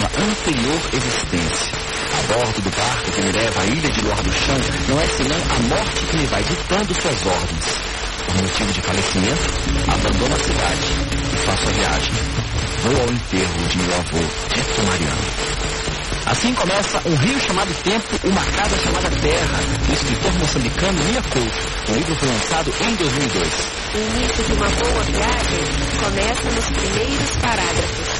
anterior existência. A bordo do barco que me leva à ilha de Luar do Chão, não é senão a morte que me vai ditando suas ordens. Por motivo de falecimento, abandono a cidade e faço a viagem. Vou ao enterro de meu avô, Tito Mariano. Assim começa Um Rio Chamado Tempo, Uma Casa Chamada Terra, do escritor moçambicano Nia Couto. O livro foi lançado em 2002. O início de uma boa viagem começa nos primeiros parágrafos.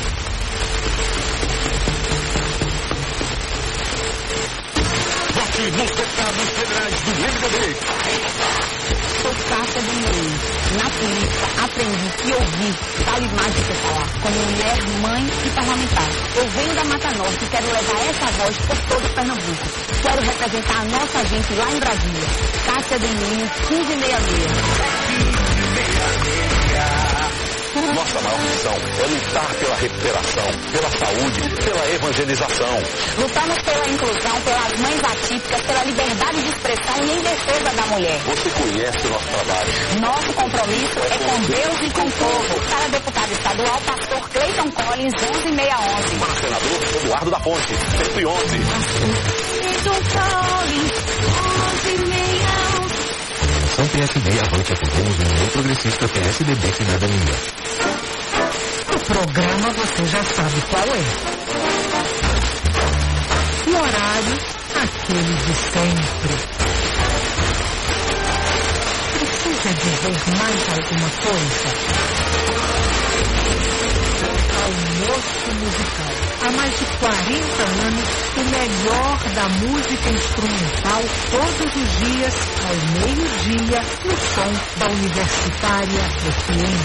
Vote nos deputados federais do MDB. Sou Cássia de Moinho. Na política, aprendi que ouvir vale mais do que falar. Como mulher, mãe e parlamentar. Eu venho da Mata Norte e quero levar essa voz por todo Pernambuco. Quero representar a nossa gente lá em Brasília. Cássia de Moinho, 1566. Nossa maior missão é lutar pela recuperação, pela saúde, pela evangelização. Lutamos pela inclusão, pelas mães atípicas, pela liberdade de expressão e em defesa da mulher. Você conhece o nosso trabalho. Nosso compromisso é com Deus e com o povo. Para deputado estadual, pastor Cleiton Collins, 11611. Para senador, Eduardo da Ponte, 111. Cleiton Collins, 11611. São PSB, Avante, Podemos, União Progressista, PSDB, Cidadania. O programa você já sabe qual é. O horário, aquele de sempre. Precisa dizer mais alguma coisa? Almoço musical. Há mais de 40 anos, o melhor da música instrumental, todos os dias, ao meio-dia, no som da Universitária FM.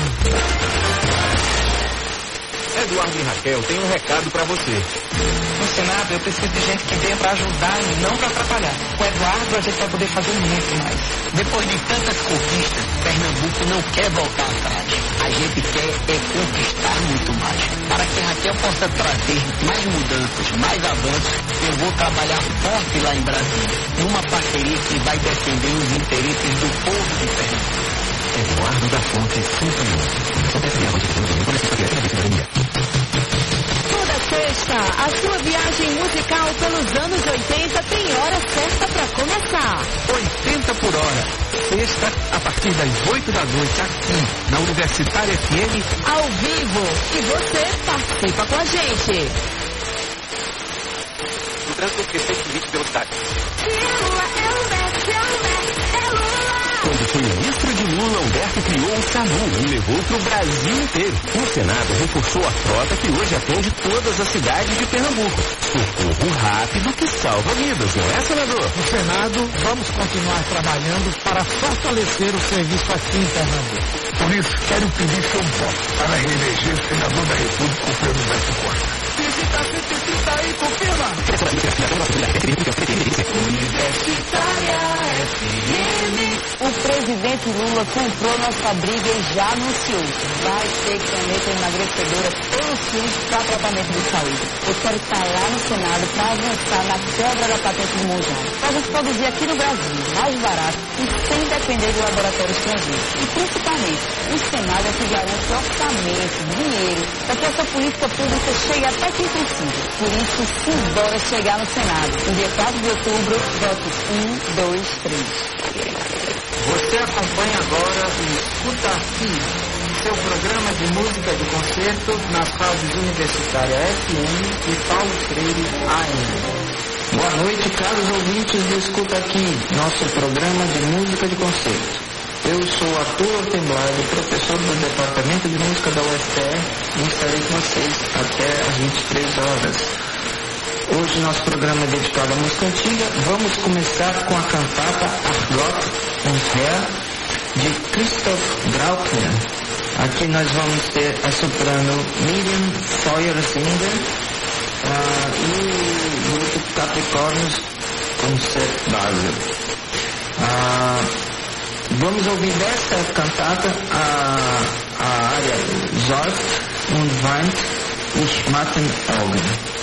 Eduardo e Raquel, tem um recado pra você. No Senado, eu preciso de gente que venha pra ajudar e não pra atrapalhar. Com o Eduardo, a gente vai poder fazer muito mais. Depois de tantas conquistas, Pernambuco não quer voltar atrás. A gente quer conquistar muito mais. Para que Raquel possa trazer mais mudanças, mais avanços, eu vou trabalhar forte lá em Brasília, numa parceria que vai defender os interesses do povo de Pernambuco. Eduardo da Fonte, 111. São PSB, Avante, Podemos, União Progressista, PSDB, Cidadania. Toda sexta, a sua viagem musical pelos anos 80 tem hora certa para começar. 80 por hora. Sexta, a partir das 8 da noite, aqui na Universitária FM. Ao vivo. E você participa com a gente. No trânsito, esqueci de 20 velocidade. Quando foi ministro de Lula, Humberto criou o SAMU e levou para o Brasil inteiro. O Senado reforçou a frota que hoje atende todas as cidades de Pernambuco. Socorro rápido que salva vidas, não é, senador? No Senado, vamos continuar trabalhando para fortalecer o serviço aqui em Pernambuco. Por isso, quero pedir seu voto para reeleger o senador da República, o Pedro Humberto Costa. Visita 130 aí, confirma. Universitária FM. O presidente Lula comprou nossa briga e já anunciou. Vai ter caneta emagrecedora pelo SUS para tratamento de saúde. Eu quero estar lá no Senado para avançar na quebra da patente do Monjão. Para a gente produzir aqui no Brasil, mais barato e sem depender do laboratório estrangeiro. E principalmente, o Senado é que garante orçamento, dinheiro, para que essa política pública chegue até quem precisa. Por isso, simbora chegar no Senado. No dia 4 de outubro, votos 1, 2, 3. Você acompanha agora o Escuta Aqui, seu programa de música de concerto nas rádios Universitária FM e Paulo Freire AM. Boa noite, caros ouvintes do Escuta Aqui, nosso programa de música de concerto. Eu sou Arthur Ortemblado, professor do Departamento de Música da UFPR e estarei com vocês até às 23 horas. Hoje nosso programa é dedicado à música antiga. Vamos começar com a cantata Argot und Herr, de Christoph Graupner. Aqui nós vamos ter a soprano Miriam Feuersinger e o grupo Capricórnios com Seth Basel. Vamos ouvir dessa cantata a área Seufzt und weint, ich matten Augen.